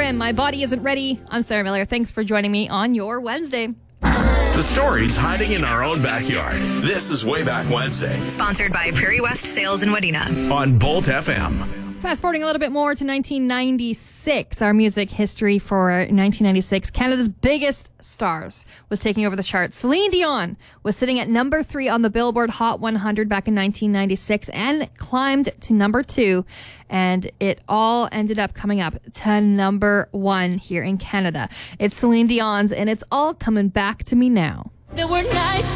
FM. My body isn't ready. I'm Sarah Miller. Thanks for joining me on your Wednesday. The stories hiding in our own backyard. This is Way Back Wednesday Sponsored by Prairie West Sales in Wadena. on Bolt FM. Fast forwarding a little bit more to 1996, our music history for 1996. Canada's biggest stars was taking over the charts. Celine Dion was sitting at number 3 on the Billboard Hot 100 back in 1996 and climbed to number 2. And it all ended up coming up to number 1 here in Canada. It's Celine Dion's, and it's all coming back to me now. There were nights